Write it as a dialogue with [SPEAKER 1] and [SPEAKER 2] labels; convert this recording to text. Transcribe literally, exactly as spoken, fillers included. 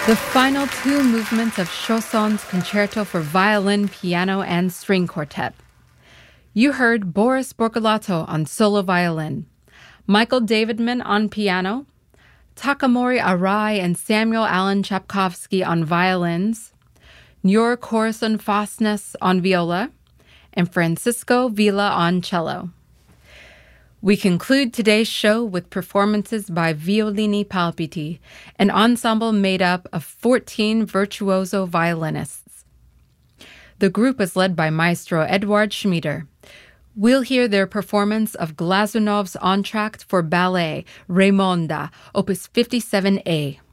[SPEAKER 1] The final two movements of Chausson's Concerto for Violin, Piano, and String Quartet. You heard Boris Borgolato on solo violin, Michael Davidman on piano, Takamori Arai and Samuel Alan Chapkovsky on violins, Njor Corson Fosnes on viola, and Francisco Villa on cello. We conclude today's show with performances by Violini Palpiti, an ensemble made up of fourteen virtuoso violinists. The group is led by Maestro Eduard Schmieder. We'll hear their performance of Glazunov's entr'acte for ballet, Raymonda, Opus fifty-seven A.